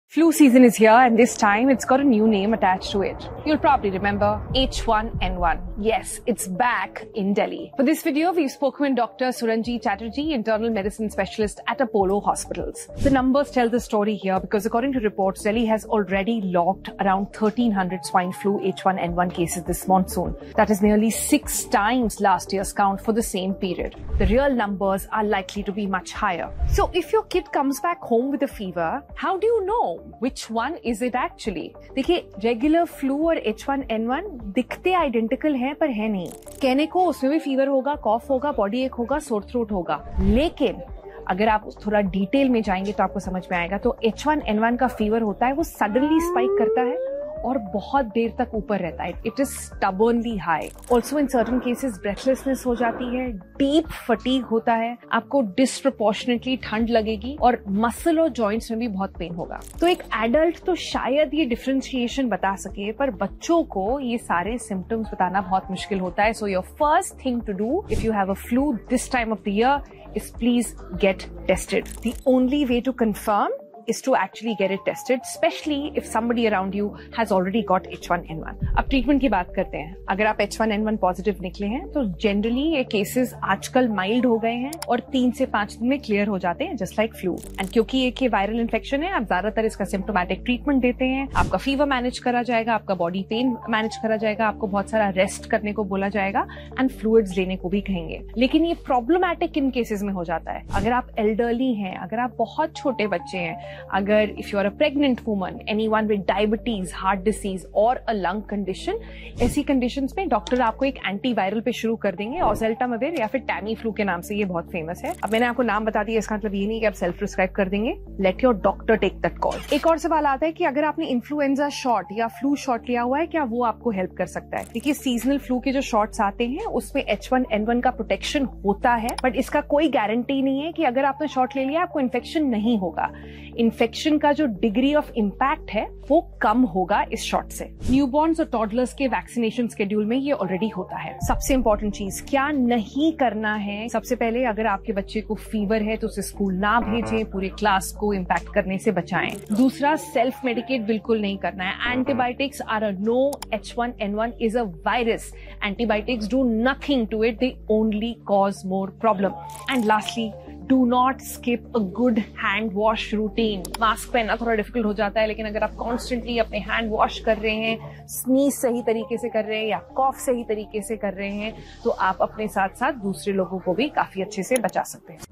Flu season is here and this time it's got a new name attached to it. You'll probably remember H1N1. Yes, it's back in Delhi. For this video, we've spoken with Dr. Suranjit Chatterjee, internal medicine specialist at Apollo Hospitals. The numbers tell the story here because according to reports, Delhi has already logged around 1,300 swine flu H1N1 cases this monsoon. That is nearly 6 times last year's count for the same period. The real numbers are likely to be much higher. So if your kid comes back home with a fever, how do you know which one is it actually? देखिए, regular flu और H1N1 दिखते identical हैं पर है नहीं. कहने को उसमें भी फीवर होगा, कॉफ होगा, बॉडी एक होगा, सोर थ्रोट होगा, लेकिन अगर आप थोड़ा डिटेल में जाएंगे तो आपको समझ में आएगा. तो H1N1 का फीवर होता है, वो सडनली स्पाइक करता है और बहुत देर तक ऊपर रहता है. It is स्टबर्नली high. Also in certain cases breathlessness हो जाती है, डीप फटीग होता है, आपको डिस्प्रपोर्शनेटली ठंड लगेगी और मसल और जॉइंट्स में भी बहुत पेन होगा. तो एक एडल्ट तो शायद ये डिफरेंशिएशन बता सके, पर बच्चों को ये सारे सिम्टम्स बताना बहुत मुश्किल होता है. So your first thing to do if you have a flu this time of the year is please get tested. The only way to confirm is to actually get it tested, especially if somebody around you has already got H1N1. अब treatment की बात करते हैं. अगर आप H1N1 positive निकले हैं तो जनरली ये केसेस आजकल माइल्ड हो गए हैं और 3 से 5 दिन में क्लियर हो जाते हैं, जस्ट लाइक फ्लू. एंड क्योंकि एक वायरल इन्फेक्शन है, आप ज्यादातर इसका सिम्टोमेटिक ट्रीटमेंट देते हैं. आपका फीवर मैनेज करा जाएगा, आपका बॉडी पेन मैनेज करा जाएगा, आपको बहुत सारा रेस्ट करने को बोला जाएगा एंड फ्लूइड्स लेने को भी कहेंगे. लेकिन ये प्रॉब्लमैटिक किन केसेस में हो जाता है? अगर आप एल्डरली हैं, अगर आप बहुत छोटे बच्चे हैं, अगर if you are a pregnant woman, anyone with diabetes, heart disease और अ लंग कंडीशन, ऐसी कंडीशंस में डॉक्टर आपको एक एंटीवायरल पे शुरू कर देंगे, ओसेल्टामिविर या फिर टैमी फ्लू के नाम से. ये बहुत फेमस है. अब मैंने आपको नाम बता दिया, इसका मतलब ये नहीं कि आप सेल्फ प्रिस्क्राइब कर देंगे. Let your doctor take that call. एक और सवाल आता है कि अगर आपने इन्फ्लुएंजा शॉट या फ्लू शॉट लिया हुआ है, क्या वो आपको हेल्प कर सकता है? देखिए, सीजनल फ्लू के जो शॉट्स आते हैं उसमें H1N1 का प्रोटेक्शन होता है, बट इसका कोई गारंटी नहीं है कि अगर आपने शॉट ले लिया आपको इन्फेक्शन नहीं होगा. इन्फेक्शन का जो डिग्री ऑफ इम्पैक्ट है वो कम होगा इस शॉट से. न्यूबॉर्न्स और टॉडलर्स के वैक्सीनेशन शेड्यूल में ये ऑलरेडी होता है. सबसे इंपॉर्टेंट चीज क्या नहीं करना है, सबसे पहले अगर आपके बच्चे को फीवर है तो उसे स्कूल ना भेजें, पूरे क्लास को इम्पैक्ट करने से बचाएं. दूसरा, सेल्फ मेडिकेट बिल्कुल नहीं करना है. Antibiotics are a no. H1N1 is a virus. Antibiotics do nothing to it, they only cause more problem. And lastly, do not skip a good hand wash routine. Mask पहनना थोड़ा difficult हो जाता है, लेकिन अगर आप कॉन्स्टेंटली अपने hand wash कर रहे हैं, स्नीज सही तरीके से कर रहे हैं या कॉफ सही तरीके से कर रहे हैं, तो आप अपने साथ साथ दूसरे लोगों को भी काफी अच्छे से बचा सकते हैं.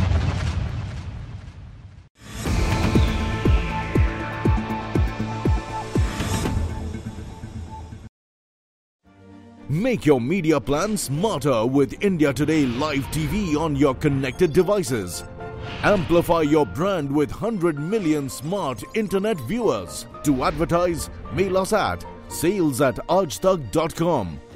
Make your media plan smarter with India Today Live TV on your connected devices. Amplify your brand with 100 million smart internet viewers. To advertise, mail us at sales@aajtak.com.